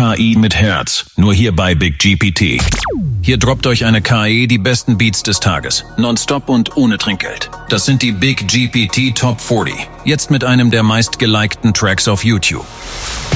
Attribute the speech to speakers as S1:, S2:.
S1: KI mit Herz. Nur hier bei Big GPT. Hier droppt euch eine KI die besten Beats des Tages. Nonstop und ohne Trinkgeld. Das sind die Big GPT Top 40. Jetzt mit einem der meistgelikten Tracks auf YouTube.